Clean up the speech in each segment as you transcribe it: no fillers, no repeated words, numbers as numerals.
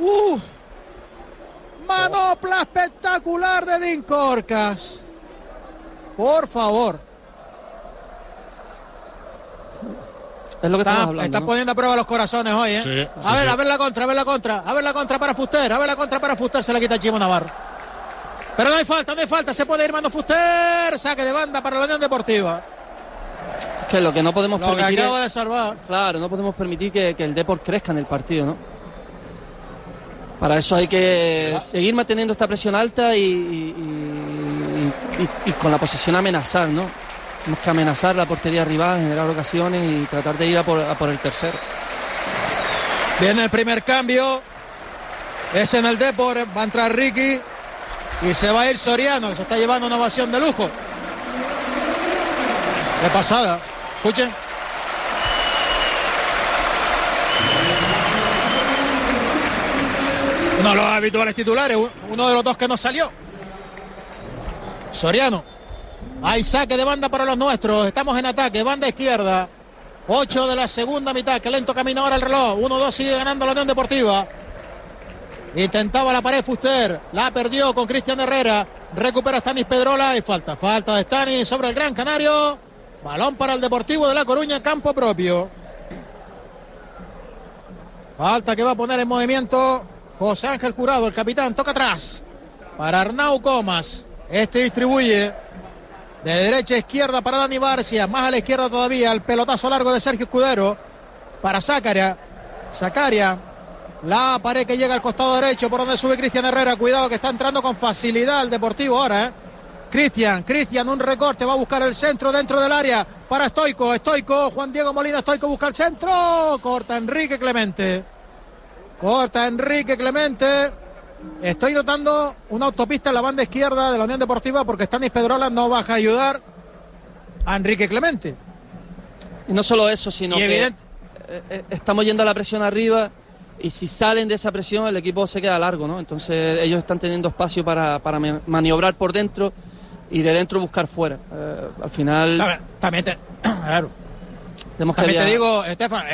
Manopla espectacular de Dean Corcas. Por favor. Es lo que estamos hablando, está ¿no? poniendo a prueba los corazones hoy, ¿eh? Sí, a ver la contra, a ver la contra para Fuster, se la quita Chimo Navarro. Pero no hay falta, se puede ir Manu Fuster, saque de banda para la Unión Deportiva. Es que lo que no podemos permitir que acaba de salvar. Claro, no podemos permitir que el Depor crezca en el partido, ¿no? Para eso hay que seguir manteniendo esta presión alta y con la posesión amenazar, ¿no? Tenemos que amenazar la portería rival, generar ocasiones y tratar de ir a por el tercero. Viene el primer cambio. Es en el Depor, va a entrar Ricky y se va a ir Soriano, que se está llevando una ovación de lujo. De pasada, escuchen. Uno de los habituales titulares, uno de los dos que no salió. Soriano. Hay saque de banda para los nuestros. Estamos en ataque, banda izquierda. 8 de la segunda mitad. Qué lento camina ahora el reloj. 1-2 sigue ganando la Unión Deportiva. Intentaba la pared Fuster. La perdió con Cristian Herrera. Recupera Stanis Pedrola y falta de Stanis sobre el Gran Canario. Balón para el Deportivo de La Coruña, campo propio. Falta que va a poner en movimiento José Ángel Jurado, el capitán. Toca atrás para Arnau Comas. Este distribuye de derecha a izquierda para Dani Barcia. Más a la izquierda todavía. El pelotazo largo de Sergio Escudero para Zakaria. La pared que llega al costado derecho por donde sube Cristian Herrera. Cuidado que está entrando con facilidad el Deportivo ahora, Cristian, un recorte, va a buscar el centro dentro del área para Stoico, Juan Diego Molina, Stoico busca el centro, corta Enrique Clemente. Estoy notando una autopista en la banda izquierda de la Unión Deportiva porque Stanis Pedrola no baja a ayudar a Enrique Clemente. Y no solo eso, sino que estamos yendo a la presión arriba y si salen de esa presión el equipo se queda largo, ¿no? Entonces ellos están teniendo espacio para maniobrar por dentro y de dentro buscar fuera. Al final... También te digo, Estefan...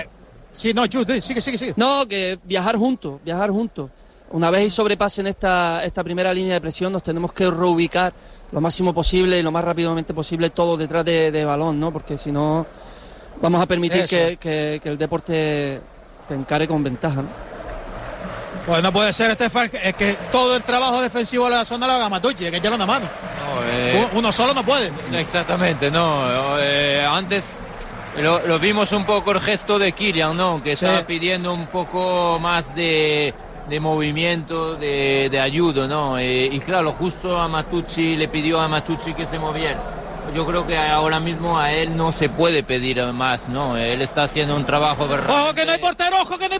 sigue. No, que viajar juntos. Una vez y sobrepasen esta primera línea de presión, nos tenemos que reubicar lo máximo posible y lo más rápidamente posible todo detrás de balón, ¿no? Porque si no, vamos a permitir que el deporte te encare con ventaja, ¿no? Pues no puede ser, Estefan, es que todo el trabajo defensivo de la zona lo haga Matucci, que lleva una mano. Uno solo no puede. Exactamente, no. Antes lo vimos un poco el gesto de Kylian, ¿no? Que estaba pidiendo un poco más de movimiento, de ayuda, ¿no? Y claro, justo a Matucci le pidió a Matucci que se moviera. Yo creo que ahora mismo a él no se puede pedir más, ¿no? Él está haciendo un trabajo... ¡Ojo que no hay portero!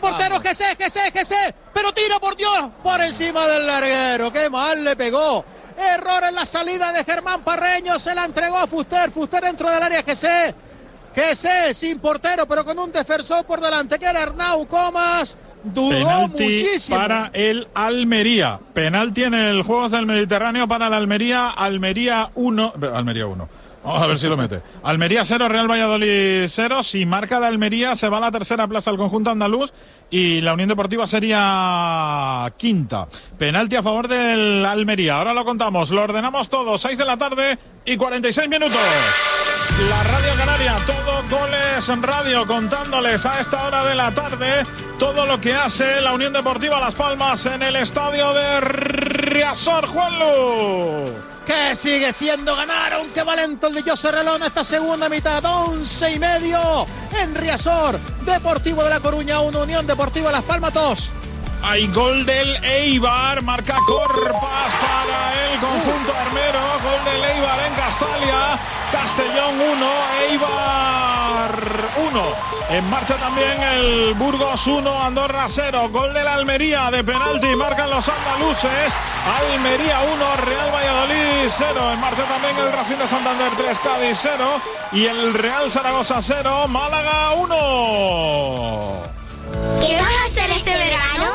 ¡Gese! ¡Pero tira, por Dios! Por encima del larguero. ¡Qué mal le pegó! Error en la salida de Germán Parreño. Se la entregó a Fuster dentro del área. Gese sin portero, pero con un defensor por delante, que era Arnau Comas. Dudó penalti muchísimo. Para el Almería. Penalti en el Juegos del Mediterráneo para el Almería. Almería 1. Vamos a ver si lo mete. Almería 0, Real Valladolid 0. Si marca la Almería, se va a la tercera plaza el conjunto andaluz y la Unión Deportiva sería quinta. Penalti a favor del Almería. Ahora lo contamos, lo ordenamos todo. 6 de la tarde y 46 minutos. La Radio Canaria, todo Goles en Radio, contándoles a esta hora de la tarde todo lo que hace la Unión Deportiva Las Palmas en el estadio de Riazor, Juanlu. Que sigue siendo ganar, aunque va lento el de José Relón esta segunda mitad, 11:30 en Riazor. Deportivo de La Coruña 1, Unión Deportiva Las Palmas 2. Hay gol del Eibar, marca Corpas para el conjunto armero, gol del Eibar en Castalia, Castellón 1, Eibar 1. En marcha también el Burgos 1, Andorra 0, gol de la Almería de penalti, marcan los andaluces, Almería 1, Real Valladolid 0. En marcha también el Racing de Santander 3, Cádiz 0 y el Real Zaragoza 0, Málaga 1. ¿Qué vas a hacer este verano? Yo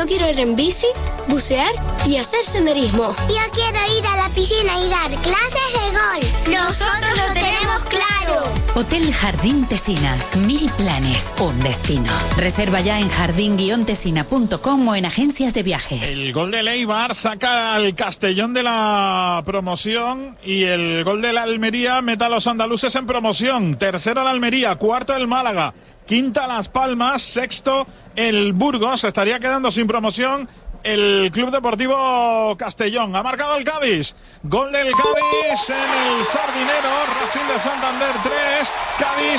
Yo quiero ir en bici, bucear y hacer senderismo. Yo quiero ir a la piscina y dar clases de golf. Nosotros lo tenemos claro. Hotel Jardín Tesina. 1000 planes, un destino. Reserva ya en jardín-tesina.com o en agencias de viajes. El gol del Eibar saca al Castellón de la promoción y el gol de la Almería mete a los andaluces en promoción. Tercero la Almería, cuarto el Málaga, quinta Las Palmas, sexto el Burgos. Estaría quedando sin promoción el Club Deportivo Castellón. Ha marcado el Cádiz. Gol del Cádiz en el Sardinero. Racing de Santander 3, Cádiz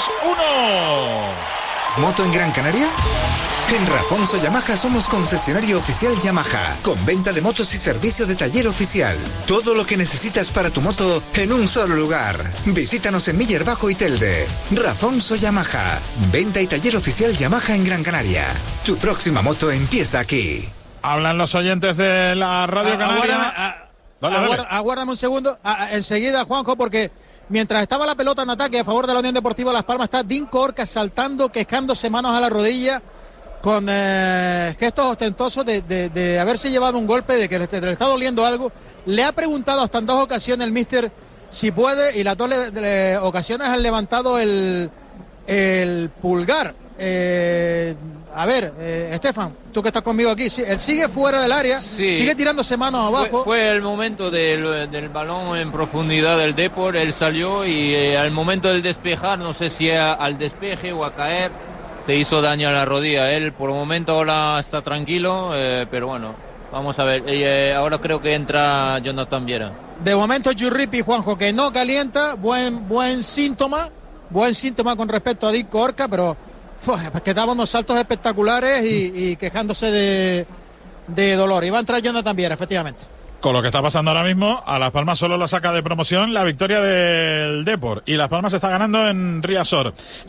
1. ¿Moto en Gran Canaria? En Rafonso Yamaha somos concesionario oficial Yamaha, con venta de motos y servicio de taller oficial. Todo lo que necesitas para tu moto en un solo lugar. Visítanos en Miller Bajo y Telde. Rafonso Yamaha, venta y taller oficial Yamaha en Gran Canaria. Tu próxima moto empieza aquí. Hablan los oyentes de la Radio Canaria. Aguárdame un segundo. Enseguida, Juanjo, porque mientras estaba la pelota en ataque a favor de la Unión Deportiva Las Palmas, está Dinko Orca saltando, quejándose manos a la rodilla, con gestos ostentosos de haberse llevado un golpe, de que le está doliendo algo. Le ha preguntado hasta en 2 ocasiones el míster si puede, y las 2 ocasiones han levantado el pulgar. A ver, Estefan, tú que estás conmigo aquí, él sigue fuera del área, sigue tirándose manos abajo. Fue el momento del balón en profundidad del Depor, él salió y al momento del despejar, no sé si al despeje o a caer, se hizo daño a la rodilla. Él por el momento ahora está tranquilo, pero bueno, vamos a ver. Ahora creo que entra Jonathan Viera. De momento Yurripi, Juanjo, que no calienta, buen síntoma con respecto a Dinko Orca, pero que daba unos saltos espectaculares y quejándose de dolor. Y va a entrar Jonathan Viera, efectivamente. Con lo que está pasando ahora mismo, a Las Palmas solo la saca de promoción la victoria del Depor. Y Las Palmas está ganando en Riazor.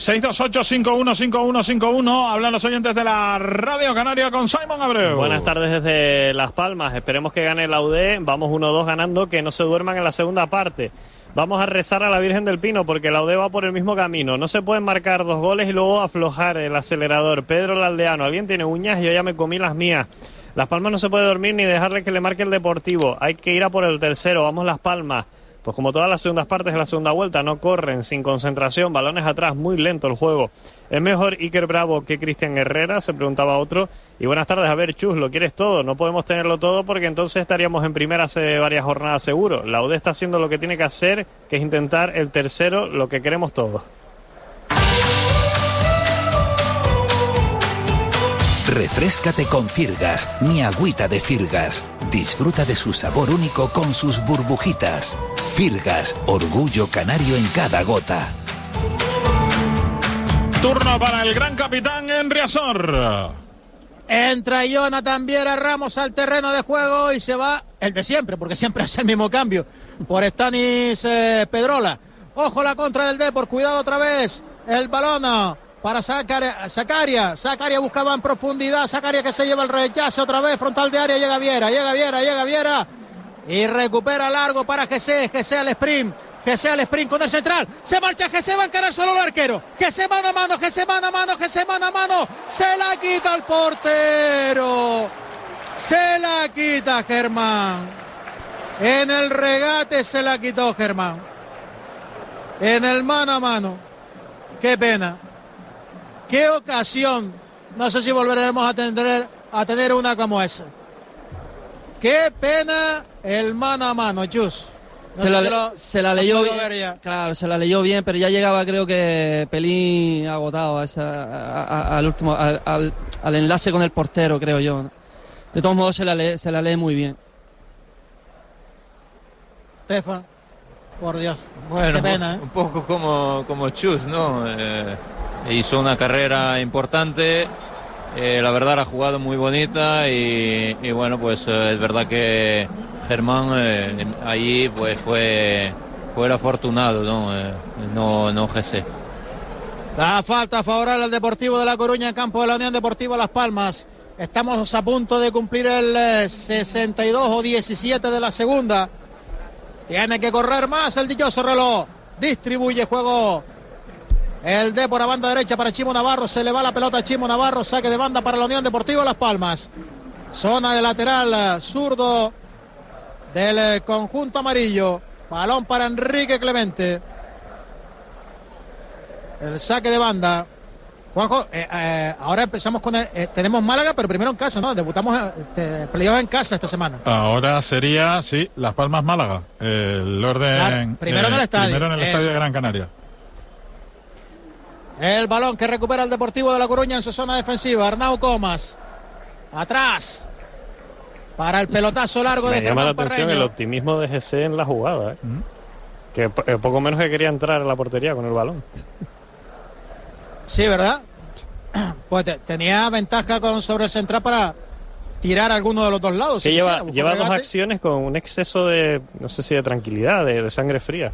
628-515151. Hablan los oyentes de la Radio Canaria con Simon Abreu. Buenas tardes desde Las Palmas. Esperemos que gane la UD. Vamos 1-2 ganando, que no se duerman en la segunda parte. Vamos a rezar a la Virgen del Pino porque la UD va por el mismo camino. No se pueden marcar 2 goles y luego aflojar el acelerador. Pedro el Aldeano, alguien tiene uñas, yo ya me comí las mías. Las Palmas no se puede dormir ni dejarle que le marque el Deportivo. Hay que ir a por el tercero. Vamos Las Palmas. Pues como todas las segundas partes de la segunda vuelta, no corren, sin concentración, balones atrás, muy lento el juego. ¿Es mejor Iker Bravo que Cristian Herrera?, se preguntaba otro. Y buenas tardes, a ver, Chus, ¿lo quieres todo? No podemos tenerlo todo porque entonces estaríamos en primera hace varias jornadas seguro. La UD está haciendo lo que tiene que hacer, que es intentar el tercero, lo que queremos todos. Refréscate con Firgas, mi agüita de Firgas. Disfruta de su sabor único con sus burbujitas. Firgas, orgullo canario en cada gota. Turno para el gran capitán en Riazor. Entra Jonathan Viera Ramos al terreno de juego y se va el de siempre, porque siempre hace el mismo cambio, por Stanis Pedrola. Ojo la contra del Depor, cuidado otra vez, el balón para Zakaria buscaba en profundidad, Zakaria que se lleva el rechace otra vez, frontal de área, llega Viera y recupera largo para Gese al sprint con el central, se marcha Gese, va a encarar solo el arquero, Gese mano a mano, se la quita el portero, se la quita Germán, en el regate se la quitó Germán, en el mano a mano, qué pena. Qué ocasión, no sé si volveremos a tener una como esa. Qué pena el mano a mano, Chus. Se la leyó bien, claro, se la leyó bien, pero ya llegaba, creo que pelín agotado al último, al enlace con el portero, creo yo. De todos modos se la lee muy bien. Stefan, por Dios. Bueno, qué pena, un poco como Chus, ¿no? Hizo una carrera importante, la verdad ha jugado muy bonita y bueno, pues es verdad que Germán ahí pues fue el afortunado, no Gese. La falta favorable al Deportivo de La Coruña en campo de la Unión Deportiva Las Palmas. Estamos a punto de cumplir el 62 o 17 de la segunda. Tiene que correr más el dichoso reloj. Distribuye juego el Depor a banda derecha para Chimo Navarro. Se le va la pelota a Chimo Navarro. Saque de banda para la Unión Deportiva Las Palmas. Zona de lateral zurdo del conjunto amarillo. Balón para Enrique Clemente. El saque de banda. Juanjo, ahora empezamos con tenemos Málaga, pero primero en casa, ¿no? Debutamos playoff en casa esta semana. Ahora sería, sí, Las Palmas Málaga. El orden. Claro, primero en el estadio. Primero en el estadio de Gran Canaria. El balón que recupera el Deportivo de La Coruña en su zona defensiva. Arnau Comas. Atrás. Para el pelotazo largo de Germán Parreño. Me llama la atención el optimismo de GC en la jugada. Que poco menos que quería entrar a la portería con el balón. Sí, ¿verdad? Pues tenía ventaja sobre el central para tirar alguno de los dos lados. Que lleva dos acciones con un exceso de, no sé si de tranquilidad, de sangre fría.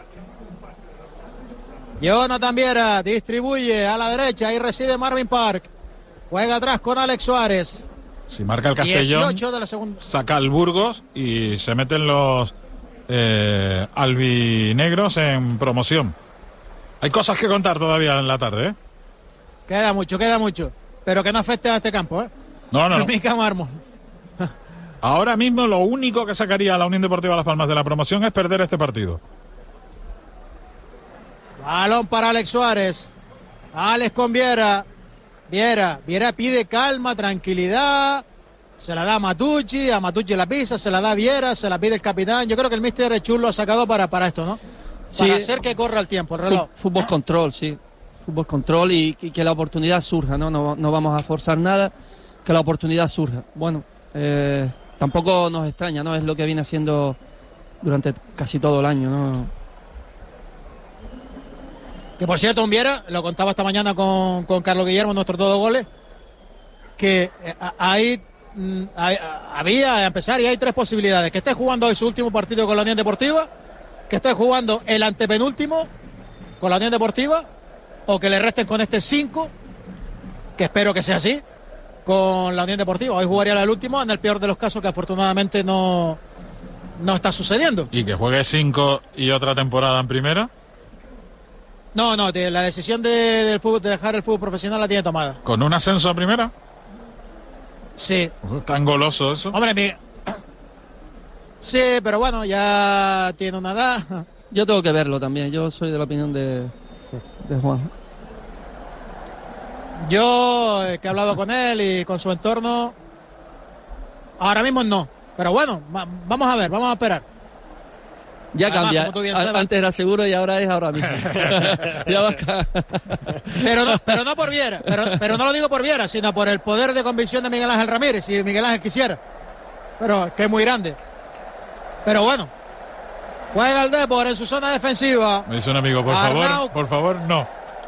Jonathan Viera distribuye a la derecha y recibe Marvin Park. Juega atrás con Alex Suárez. Si marca el Castellón, de la segunda. Saca el Burgos y se meten los albinegros en promoción. Hay cosas que contar todavía en la tarde, ¿eh? Queda mucho. Pero que no afecte a este campo, ¿eh? No. Mica Mármol. Ahora mismo lo único que sacaría a la Unión Deportiva Las Palmas de la promoción es perder este partido. Balón para Alex Suárez. Alex con Viera. Viera pide calma, tranquilidad. Se la da a Matucci la pisa, se la da a Viera, se la pide el capitán. Yo creo que el míster Rechul lo ha sacado para esto, ¿no? Sí, para hacer que corra el tiempo, el reloj. Fútbol control, sí. Fútbol control y que la oportunidad surja, ¿no? No vamos a forzar nada, que la oportunidad surja. Bueno, tampoco nos extraña, ¿no? Es lo que viene haciendo durante casi todo el año, ¿no? Que por cierto, un Viera, lo contaba esta mañana con Carlos Guillermo, nuestro todo goles, que hay a empezar y hay tres posibilidades: que esté jugando hoy su último partido con la Unión Deportiva, que esté jugando el antepenúltimo con la Unión Deportiva, o que le resten con este 5, que espero que sea así, con la Unión Deportiva. Hoy jugaría el último, en el peor de los casos, que afortunadamente no está sucediendo. ¿Y que juegue 5 y otra temporada en primera? No, la decisión del fútbol, de dejar el fútbol profesional, la tiene tomada. ¿Con un ascenso a primera? Sí. ¿Tan goloso eso? Hombre, sí, pero bueno, ya tiene una edad. Yo tengo que verlo también, yo soy de la opinión de Juan. Yo, que he hablado con él y con su entorno, ahora mismo no. Pero bueno, vamos a ver, vamos a esperar. Ya cambia, antes era seguro y ahora es ahora mismo. pero no por Viera, pero no lo digo por Viera, sino por el poder de convicción de Miguel Ángel Ramírez, si Miguel Ángel quisiera. Pero que es muy grande. Pero bueno, juega el Depor en su zona defensiva. Me dice un amigo, por favor, no.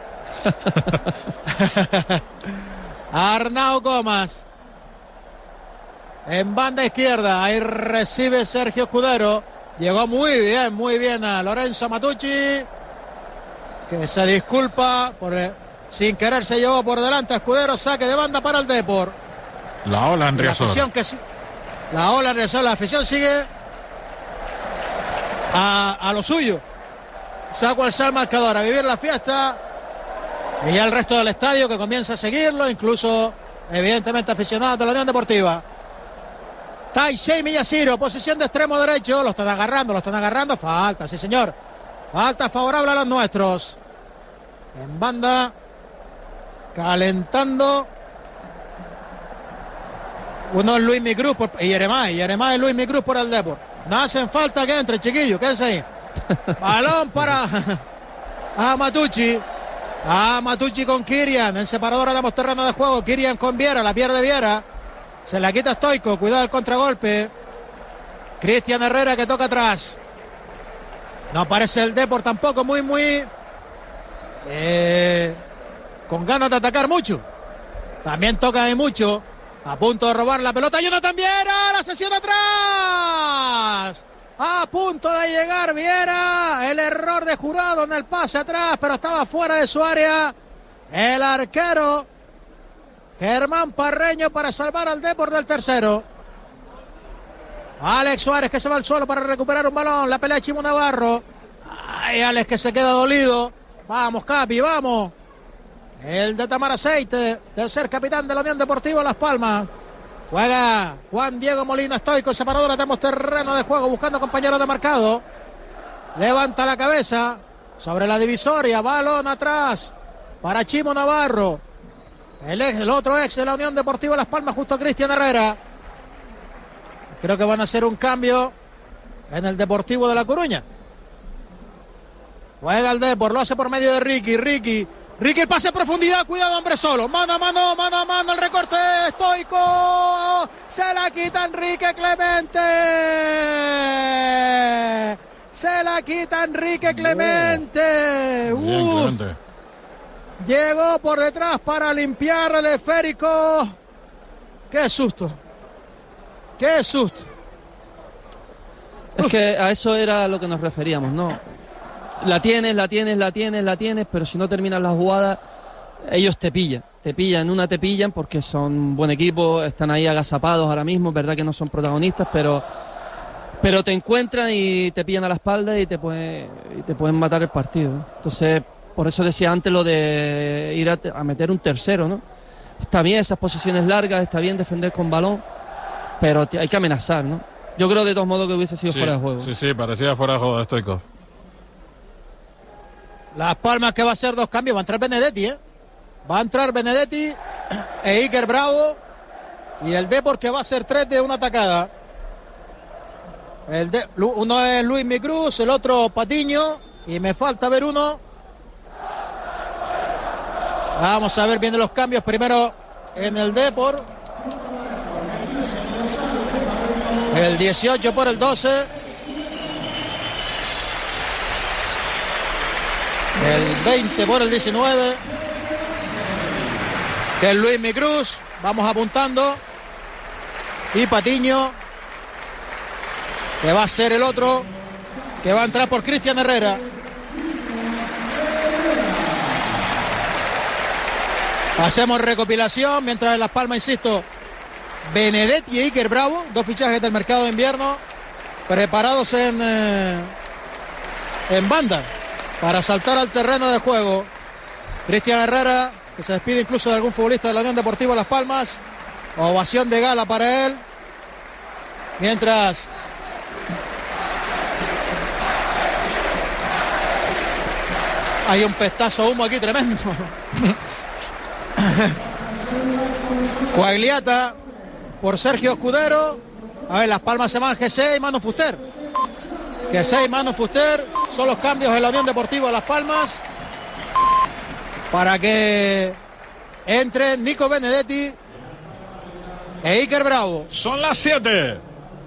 Arnau Comas en banda izquierda, ahí recibe Sergio Escudero. Llegó muy bien a Lorenzo Matucci, que se disculpa sin querer se llevó por delante a Escudero. Saque de banda para el Depor. La ola en Riazor. La afición sigue a lo suyo. Saco el sal marcador, a vivir la fiesta. Y ya el resto del estadio que comienza a seguirlo, incluso evidentemente aficionados de la Unión Deportiva. Taisei Miyashiro, posición de extremo derecho, lo están agarrando, falta, sí señor, falta favorable a los nuestros. En banda, calentando. Uno es Luis Micruz y Yeremay es Luis Micruz por el Depor. No hacen falta que entre, chiquillos, quédense ahí. Balón para Matucci con Kirian, en separadora de terreno de juego. Kirian con Viera, la pierde Viera. Se la quita Stoico, cuidado el contragolpe. Cristian Herrera que toca atrás. No aparece el Depor tampoco muy con ganas de atacar mucho. También toca ahí mucho. A punto de robar la pelota. Jonathan Viera, la sesión atrás. A punto de llegar Viera. El error de Jurado en el pase atrás, pero estaba fuera de su área. El arquero Germán Parreño para salvar al Depor del tercero. Alex Suárez que se va al suelo para recuperar un balón. La pelea de Chimo Navarro. Ay, Alex que se queda dolido. Vamos, Capi, vamos. El de Tamar Aceite, de ser capitán de la Unión Deportiva Las Palmas. Juega Juan Diego Molina Stoico, separadora, tenemos terreno de juego, buscando compañeros de marcado. Levanta la cabeza sobre la divisoria, balón atrás para Chimo Navarro. El otro ex de la Unión Deportiva Las Palmas, justo Cristian Herrera. Creo que van a hacer un cambio en el Deportivo de La Coruña. Juega el Depor, lo hace por medio de Ricky, el pase a profundidad, cuidado, hombre solo, mano a mano, el recorte Stoico, se la quita Enrique Clemente, Bien, llegó por detrás para limpiar el esférico, qué susto. Es que a eso era a lo que nos referíamos, ¿no? La tienes, pero si no terminas la jugada, ellos te pillan, te pillan porque son un buen equipo, están ahí agazapados ahora mismo, es verdad que no son protagonistas, pero te encuentran y te pillan a la espalda y te pueden matar el partido. Entonces, por eso decía antes lo de ir a meter un tercero, ¿no? Está bien esas posiciones largas, está bien defender con balón, pero hay que amenazar, ¿no? Yo creo de todos modos que hubiese sido fuera de juego. Sí, parecía fuera de juego de Stoico. Las Palmas que va a hacer 2 cambios, va a entrar Benedetti, Va a entrar Benedetti e Iker Bravo. Y el Depor que va a hacer 3 de una atacada. Uno es Luis Micruz, el otro Patiño. Y me falta ver uno. Vamos a ver, vienen los cambios primero en el Depor. El 18 por el 12. El 20 por el 19. Que es Luis Micruz. Vamos apuntando. Y Patiño. Que va a ser el otro. Que va a entrar por Cristian Herrera. Hacemos recopilación. Mientras en Las Palmas, insisto, Benedetti y Iker Bravo. 2 fichajes del mercado de invierno. Preparados en banda. Para saltar al terreno de juego. Cristian Herrera, que se despide incluso de algún futbolista de la Unión Deportiva Las Palmas. Ovación de gala para él. Mientras hay un pestazo de humo aquí tremendo. Coagliata por Sergio Escudero. A ver, Las Palmas se van G6 y Manu Fuster. G6 y Manu Fuster son los cambios en la Unión Deportiva Las Palmas. Para que entre Nico Benedetti e Iker Bravo. Son las 7. 7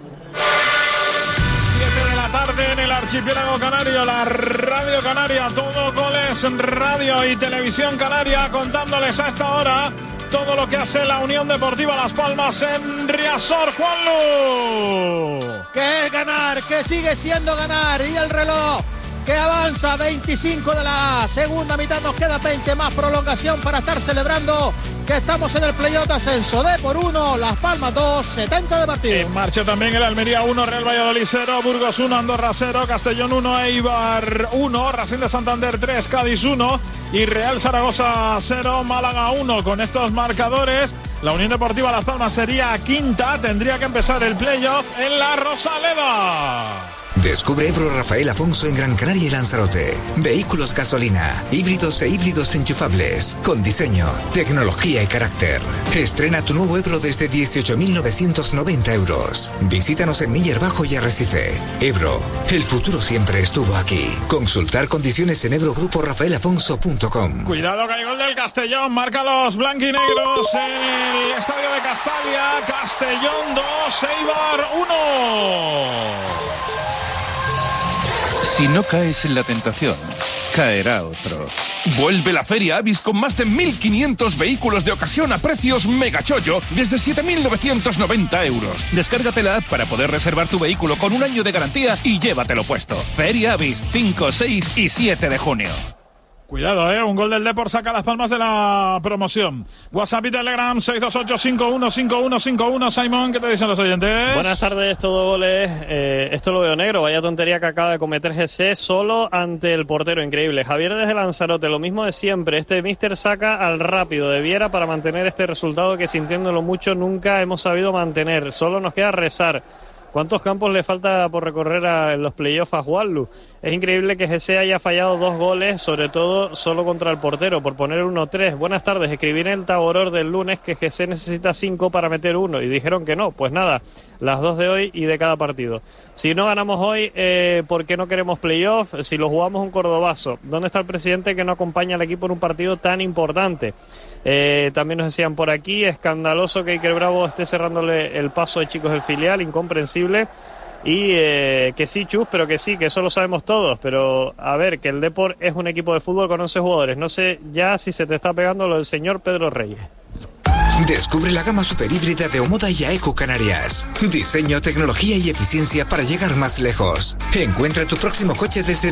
de la tarde en el archipiélago canario, la Radio Canaria, todo goles en radio y televisión canaria, contándoles a esta hora todo lo que hace la Unión Deportiva Las Palmas en Riazor. Juanlu. Que es ganar, que sigue siendo ganar. Y el reloj que avanza, 25 de la segunda mitad, nos queda 20 más prolongación para estar celebrando que estamos en el playoff de ascenso. Depor 1, Las Palmas 2, 70 de partido. En marcha también el Almería 1, Real Valladolid 0, Burgos 1, Andorra 0, Castellón 1, Eibar 1, Racing de Santander 3, Cádiz 1 y Real Zaragoza 0, Málaga 1. Con estos marcadores, la Unión Deportiva Las Palmas sería quinta, tendría que empezar el playoff en la Rosaleda. Descubre Ebro Rafael Afonso en Gran Canaria y Lanzarote. Vehículos gasolina, híbridos e híbridos enchufables, con diseño, tecnología y carácter. Estrena tu nuevo Ebro desde 18.990 euros. Visítanos en Miller Bajo y Arrecife. Ebro, el futuro siempre estuvo aquí. Consultar condiciones en ebrogruporafaelafonso.com. Cuidado que hay gol del Castellón, marca los blanquinegros en el estadio de Castalia. Castellón 2, Eibar 1. Si no caes en la tentación, caerá otro. Vuelve la Feria Avis con más de 1.500 vehículos de ocasión a precios megachollo desde 7.990 euros. Descárgate la app para poder reservar tu vehículo con 1 año de garantía y llévatelo puesto. Feria Avis, 5, 6 y 7 de junio. Cuidado, un gol del Depor saca Las Palmas de la promoción. WhatsApp y Telegram 628-515151. Simón, ¿qué te dicen los oyentes? Buenas tardes, todo goles. Esto lo veo negro, vaya tontería que acaba de cometer GC solo ante el portero, increíble. Javier desde Lanzarote, lo mismo de siempre. Este míster saca al rápido de Viera para mantener este resultado que, sintiéndolo mucho, nunca hemos sabido mantener. Solo nos queda rezar. ¿Cuántos campos le falta por recorrer en los playoffs a Juanlu? Es increíble que GC haya fallado 2 goles, sobre todo solo contra el portero, por poner 1-3. Buenas tardes, escribí en el Taboror del lunes que GC necesita 5 para meter 1 y dijeron que no. Pues nada, las 2 de hoy y de cada partido. Si no ganamos hoy, ¿por qué no queremos playoff? Si lo jugamos un cordobazo. ¿Dónde está el presidente que no acompaña al equipo en un partido tan importante? También nos decían por aquí, escandaloso que Iker Bravo esté cerrándole el paso de chicos del filial, incomprensible. Y que sí, Chus, pero que sí, que eso lo sabemos todos. Pero a ver, que el Depor es un equipo de fútbol con 11 jugadores. No sé ya si se te está pegando lo del señor Pedro Reyes. Descubre la gama superhíbrida de Omoda y AECO Canarias. Diseño, tecnología y eficiencia para llegar más lejos. Encuentra tu próximo coche desde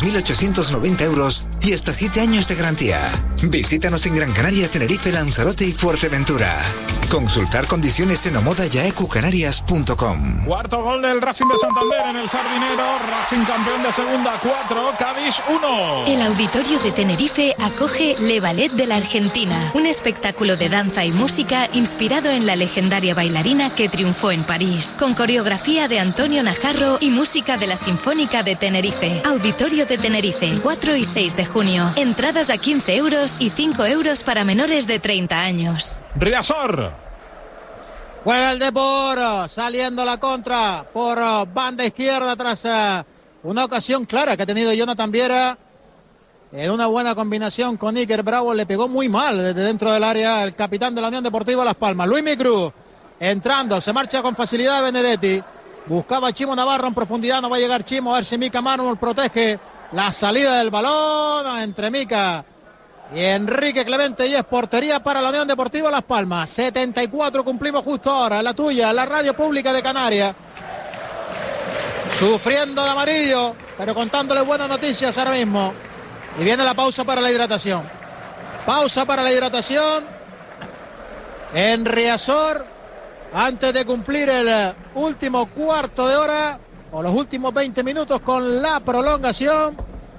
22.890 euros y hasta 7 años de garantía. Visítanos en Gran Canaria, Tenerife, Lanzarote y Fuerteventura. Consultar condiciones en omodayaecocanarias.com. Cuarto gol del Racing de Santander en el Sardinero. Racing campeón de segunda, 4, Cádiz 1. El Auditorio de Tenerife acoge Le Ballet de la Argentina, un espectáculo de danza y música inspirado en la legendaria bailarina que triunfó en París, con coreografía de Antonio Najarro y música de la Sinfónica de Tenerife. Auditorio de Tenerife, 4 y 6 de junio. Entradas a 15 euros y 5 euros para menores de 30 años. Riazor. Juega el Depor, saliendo la contra por banda izquierda tras una ocasión clara que ha tenido Jonathan Viera. En una buena combinación con Iker Bravo, le pegó muy mal desde dentro del área el capitán de la Unión Deportiva Las Palmas. Luis Micru, entrando, se marcha con facilidad Benedetti. Buscaba a Chimo Navarro en profundidad, no va a llegar Chimo, a ver si Mika Manuel protege la salida del balón entre Mika y Enrique Clemente, y es portería para la Unión Deportiva Las Palmas. 74 cumplimos justo ahora, la tuya, la radio pública de Canarias. Sufriendo de amarillo, pero contándole buenas noticias ahora mismo. Y viene la pausa para la hidratación. Pausa para la hidratación en Riazor, antes de cumplir el último cuarto de hora o los últimos 20 minutos con la prolongación.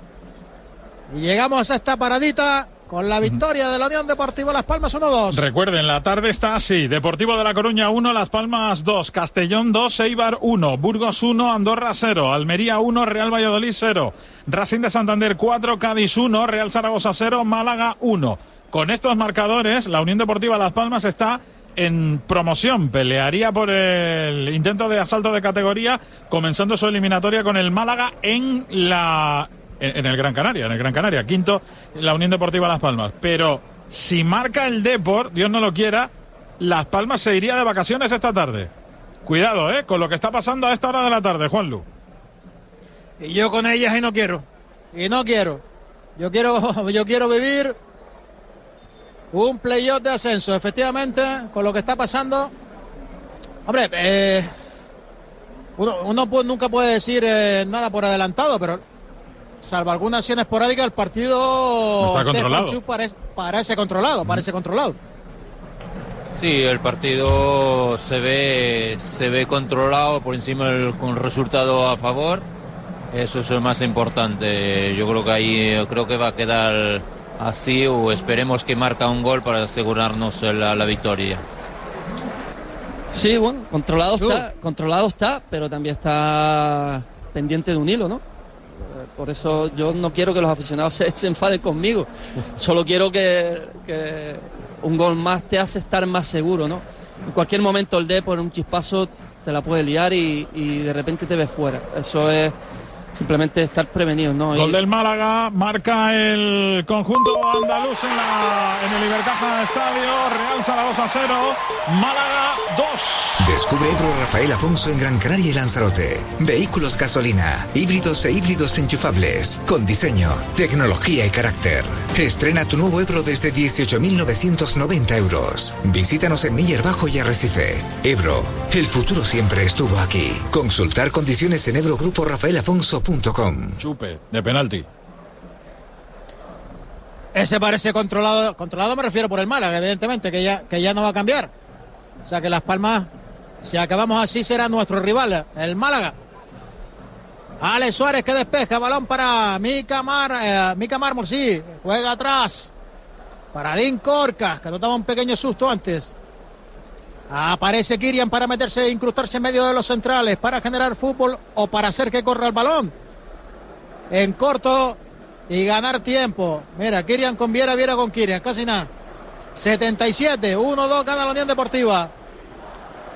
Y llegamos a esta paradita con la victoria de la Unión Deportiva Las Palmas 1-2. Recuerden, la tarde está así: Deportivo de La Coruña 1, Las Palmas 2, Castellón 2, Eibar 1, Burgos 1, Andorra 0, Almería 1, Real Valladolid 0, Racing de Santander 4, Cádiz 1, Real Zaragoza 0, Málaga 1. Con estos marcadores, la Unión Deportiva Las Palmas está en promoción, pelearía por el intento de asalto de categoría, comenzando su eliminatoria con el Málaga en el Gran Canaria, quinto la Unión Deportiva Las Palmas. Pero si marca el Depor, Dios no lo quiera, Las Palmas se iría de vacaciones esta tarde. Cuidado, con lo que está pasando a esta hora de la tarde, Juanlu. Y yo con ellas no quiero. Yo quiero vivir un playoff de ascenso, efectivamente, con lo que está pasando. Hombre, uno nunca puede decir nada por adelantado, pero salvo alguna acción esporádica, el partido está controlado. Parece controlado. Sí, el partido se ve controlado por encima con el resultado a favor. Eso es lo más importante. Yo creo que va a quedar así, o esperemos que marca un gol para asegurarnos la victoria. Sí, bueno, controlado está, pero también está pendiente de un hilo, ¿no? Por eso yo no quiero que los aficionados se enfaden conmigo. Solo quiero que un gol más te hace estar más seguro, ¿no? En cualquier momento el Depor, un chispazo, te la puede liar y de repente te ves fuera. Eso es simplemente estar prevenido, ¿no? Gol del Málaga, marca el conjunto andaluz en el Ibercaja Estadio. Real Zaragoza 0, Málaga 2. Descubre Ebro Rafael Afonso en Gran Canaria y Lanzarote. Vehículos gasolina, híbridos e híbridos enchufables, con diseño, tecnología y carácter. Estrena tu nuevo Ebro desde 18.990 euros. Visítanos en Miller Bajo y Arrecife. Ebro, el futuro siempre estuvo aquí. Consultar condiciones en ebrogruporafaelafonso.com. Chupe de penalti. Ese parece controlado. Controlado me refiero por el Málaga, evidentemente, que ya no va a cambiar. O sea que Las Palmas, si acabamos así, será nuestro rival, el Málaga. Alex Suárez que despeja, balón para Mika Mármol, sí, juega atrás. Para Dean Corcas, que notaba un pequeño susto antes. Aparece Kirian para meterse, incrustarse en medio de los centrales, para generar fútbol o para hacer que corra el balón en corto y ganar tiempo. Mira, Kirian con Viera, Viera con Kirian, casi nada. 77, 1-2 gana la Unión Deportiva.